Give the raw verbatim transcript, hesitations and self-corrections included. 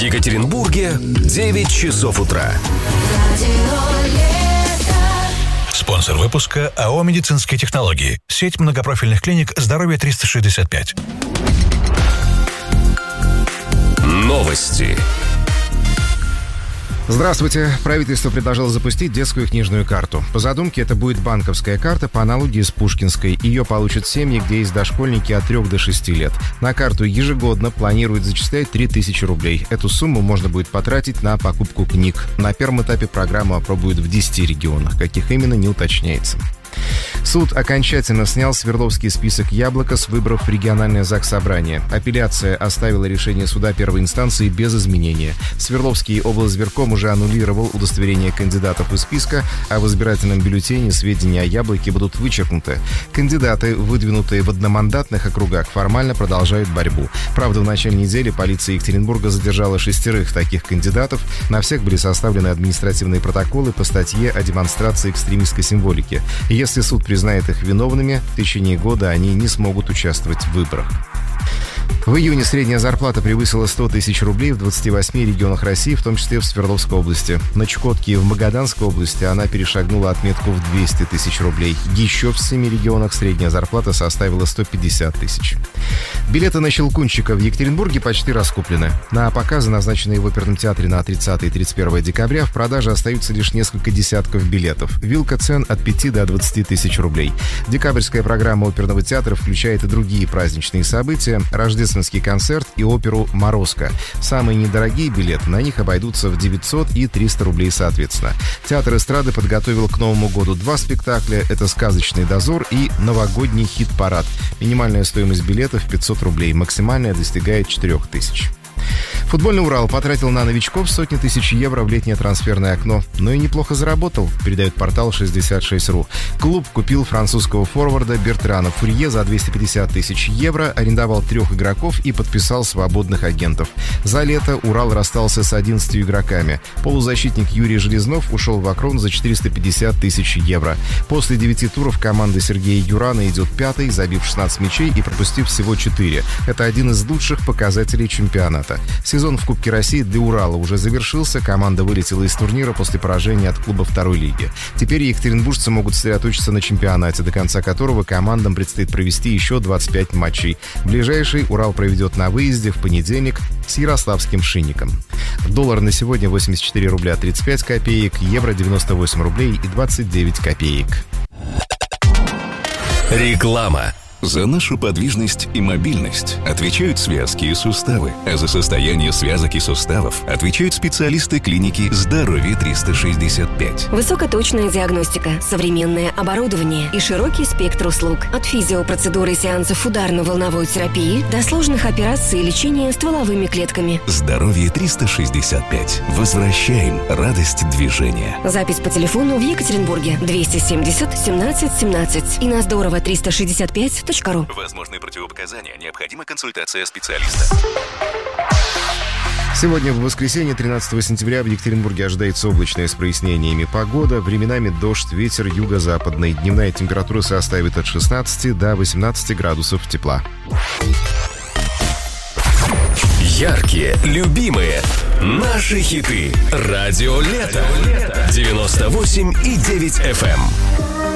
Екатеринбурге девять часов утра. Спонсор выпуска АО «Медицинские технологии». Сеть многопрофильных клиник «Здоровье триста шестьдесят пять». Новости. Здравствуйте. Правительство предложило запустить детскую книжную карту. По задумке, это будет банковская карта по аналогии с пушкинской. Ее получат семьи, где есть дошкольники от трёх до шести лет. На карту ежегодно планируют зачислять три тысячи рублей. Эту сумму можно будет потратить на покупку книг. На первом этапе программу опробуют в десяти регионах. Каких именно, не уточняется. Суд окончательно снял Свердловский список «Яблоко» с выборов в региональное заксобрание. Апелляция оставила решение суда первой инстанции без изменения. Свердловский облизверком уже аннулировал удостоверение кандидатов из списка, а в избирательном бюллетене сведения о «Яблоке» будут вычеркнуты. Кандидаты, выдвинутые в одномандатных округах, формально продолжают борьбу. Правда, в начале недели полиция Екатеринбурга задержала шестерых таких кандидатов. На всех были составлены административные протоколы по статье о демонстрации экстремистской символики. Если суд признает их виновными, в течение года они не смогут участвовать в выборах. В июне средняя зарплата превысила сто тысяч рублей в двадцати восьми регионах России, в том числе в Свердловской области. На Чукотке и в Магаданской области она перешагнула отметку в двести тысяч рублей. Еще в семи регионах средняя зарплата составила сто пятьдесят тысяч. Билеты на «Щелкунчика» в Екатеринбурге почти раскуплены. На показы, назначенные в оперном театре на тридцатое и тридцать первое декабря, в продаже остаются лишь несколько десятков билетов. Вилка цен от пяти до двадцати тысяч рублей. Декабрьская программа оперного театра включает и другие праздничные события, рождественский концерт и оперу «Морозко». Самые недорогие билеты на них обойдутся в девятьсот и триста рублей соответственно. Театр эстрады подготовил к Новому году два спектакля. Это «Сказочный дозор» и «Новогодний хит-парад». Минимальная стоимость билетов пятьсот рублей, максимальная достигает четырех тысяч. Футбольный «Урал» потратил на новичков сотни тысяч евро в летнее трансферное окно. Но и неплохо заработал, передает портал шестьдесят шесть точка ру. Клуб купил французского форварда Бертрана Фурье за двести пятьдесят тысяч евро, арендовал трех игроков и подписал свободных агентов. За лето «Урал» расстался с одиннадцатью игроками. Полузащитник Юрий Железнов ушел в Акрон за четыреста пятьдесят тысяч евро. После девяти туров команда Сергея Юрана идет пятой, забив шестнадцать мячей и пропустив всего четыре. Это один из лучших показателей чемпионата. Сезон в Кубке России для «Урала» уже завершился. Команда вылетела из турнира после поражения от клуба второй лиги. Теперь екатеринбуржцы могут сосредоточиться на чемпионате, до конца которого командам предстоит провести еще двадцать пять матчей. Ближайший «Урал» проведет на выезде в понедельник с ярославским «Шинником». Доллар на сегодня восемьдесят четыре рубля тридцать пять копеек, евро девяносто восемь рублей и двадцать девять копеек. Реклама. За нашу подвижность и мобильность отвечают связки и суставы, а за состояние связок и суставов отвечают специалисты клиники «Здоровье триста шестьдесят пять». Высокоточная диагностика, современное оборудование и широкий спектр услуг. От физиопроцедуры и сеансов ударно-волновой терапии до сложных операций и лечения стволовыми клетками. «Здоровье триста шестьдесят пять». Возвращаем радость движения. Запись по телефону в Екатеринбурге двести семьдесят семнадцать семнадцать и на здорово триста шестьдесят пять точка ру. Возможны противопоказания. Необходима консультация специалиста. Сегодня, в воскресенье, тринадцатого сентября, в Екатеринбурге ожидается облачная с прояснениями погода. Временами дождь, ветер юго-западный. Дневная температура составит от шестнадцати до восемнадцати градусов тепла. Яркие, любимые, наши хиты. Радио «Лето». девяносто восемь и девять эф эм.